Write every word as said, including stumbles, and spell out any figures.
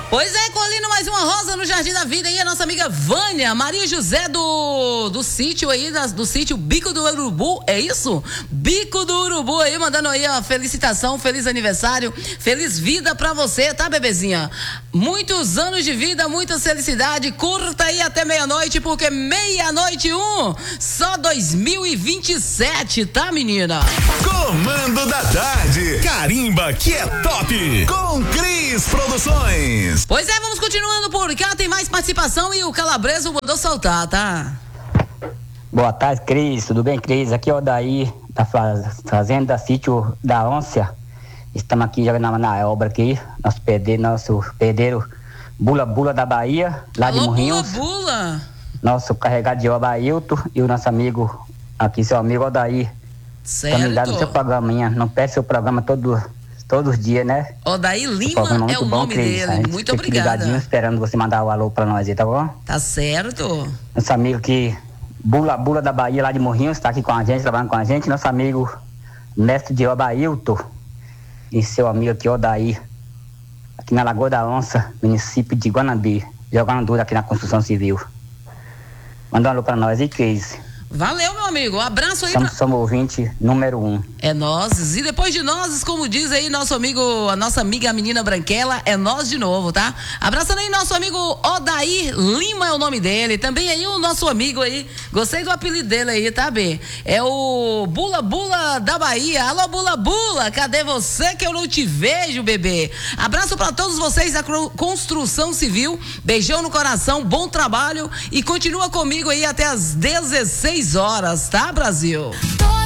Pois é, colhendo mais uma rosa no Jardim da Vida aí, a nossa amiga Vânia, Maria José do, do sítio aí, das, do sítio Bico do Urubu, é isso? Bico do Urubu aí, mandando aí a felicitação, feliz aniversário, feliz vida pra você, tá, bebezinha? Muitos anos de vida, muita felicidade, curta aí até meia-noite, porque meia-noite um, só dois mil e vinte e sete, tá, menina? Comando da tarde, carimba que é top, com Cris Produções. Pois é, vamos continuando por cá, tem mais participação e o Calabreso mandou soltar, tá? Boa tarde, Cris, tudo bem, Cris? Aqui é o Daí, da fazenda Sítio da Onça. Estamos aqui já na, na obra aqui, nosso pedreiro, nosso pedreiro Bula Bula da Bahia, lá Alô, de Morrinhos. Bula Bula. Nosso carregado de obra Ailton e o nosso amigo, aqui seu amigo Odaí. Certo. Estamos ligados no seu programa, não perde seu programa todo, todos os dias, né? Odaí Lima é o bom, nome Cris. dele, muito obrigada. Ligadinho, esperando você mandar o alô pra nós aí, tá bom? Tá certo. Nosso amigo aqui, Bula Bula da Bahia, lá de Morrinhos, está aqui com a gente, trabalhando com a gente. Nosso amigo, mestre de obra Ailton. E seu amigo aqui, Odaí, aqui na Lagoa da Onça, município de Guanambi, jogando duro aqui na construção civil. Manda um alô pra nós aí, Cris. Valeu, meu amigo. Um abraço aí. Somos, pra... somos ouvinte número um. É nós. E depois de nós, como diz aí nosso amigo, a nossa amiga a menina Branquela, é nós de novo, tá? Abraçando aí nosso amigo Odaí Lima é o nome dele. Também aí o nosso amigo aí, gostei do apelido dele aí, tá, B? É o Bula Bula da Bahia. Alô, Bula Bula, cadê você que eu não te vejo, bebê? Abraço pra todos vocês da construção civil. Beijão no coração, bom trabalho e continua comigo aí até as dezesseis horas, tá, Brasil?